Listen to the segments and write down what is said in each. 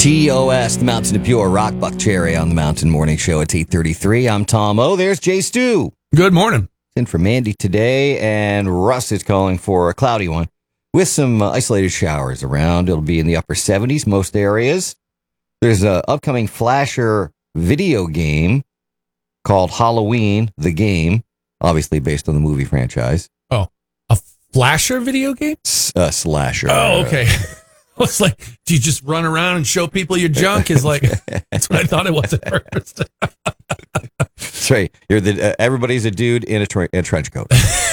TOS, the Mountain of Pure, Rock Buck Cherry on the Mountain Morning Show at 8:33. I'm Tom O. There's Jay Stu. Good morning. In for Mandy today, and Russ is calling for a cloudy one with some isolated showers around. It'll be in the upper 70s, most areas. There's an upcoming Flasher video game called Halloween, the Game, obviously based on the movie franchise. Oh, a Flasher video game? Slasher. Oh, okay. I was like, do you just run around and show people your junk? Is like, that's what I thought it was at first. That's right. You're everybody's a dude in a trench coat.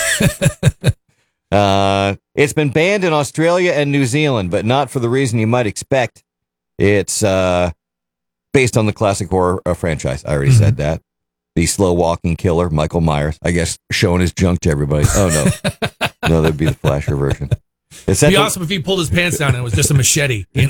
It's been banned in Australia and New Zealand, but not for the reason you might expect. It's based on the classic horror franchise. I already said that. The slow-walking killer, Michael Myers, I guess, showing his junk to everybody. Oh, no. No, that'd be the Flasher version. It'd be awesome if he pulled his pants down and it was just a machete. You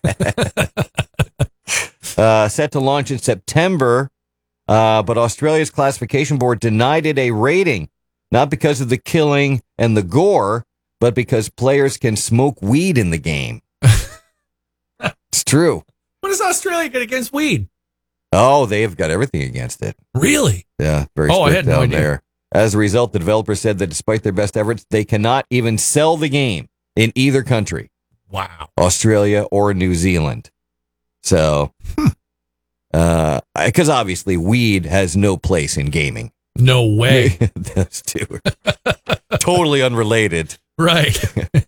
know? Set to launch in September, but Australia's classification board denied it a rating, not because of the killing and the gore, but because players can smoke weed in the game. It's true. What does Australia get against weed? Oh, they've got everything against it. Really? Yeah, very strict I had no idea. there. As a result, the developers said that despite their best efforts, they cannot even sell the game in either country. Wow. Australia or New Zealand. So, because obviously weed has no place in gaming. No way. Those two are totally unrelated. Right.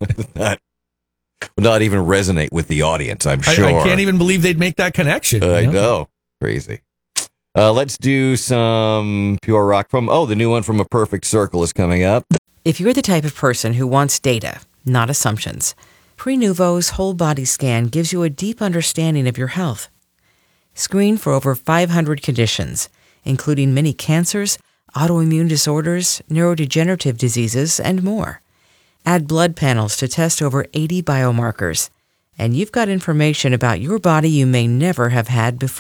Not even resonate with the audience, I'm sure. I can't even believe they'd make that connection. I know. Crazy. Let's do some pure rock from, the new one from A Perfect Circle is coming up. If you're the type of person who wants data, not assumptions, Prenuvo's whole body scan gives you a deep understanding of your health. Screen for over 500 conditions, including many cancers, autoimmune disorders, neurodegenerative diseases, and more. Add blood panels to test over 80 biomarkers, and you've got information about your body you may never have had before.